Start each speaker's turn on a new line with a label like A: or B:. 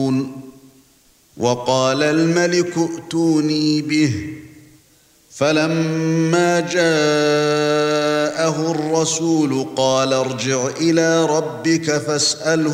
A: وقال الملك ائتوني به فلما جاءه الرسول قال ارجع إلى ربك فاسأله